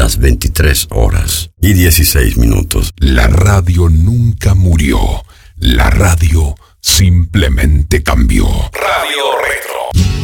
las 23:16. La radio nunca murió. La radio simplemente cambió. Radio